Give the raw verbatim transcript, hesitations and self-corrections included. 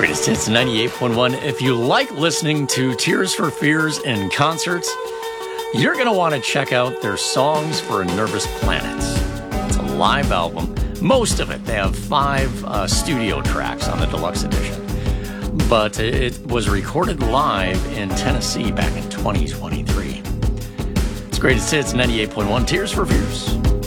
Greatest Hits ninety-eight point one. If you like listening to Tears for Fears in concerts, you're going to want to check out their Songs for a Nervous Planet. It's a live album. Most of it. They have five uh, studio tracks on the deluxe edition. But it was recorded live in Tennessee back in twenty twenty-three. It's Greatest Hits ninety-eight point one. Tears for Fears.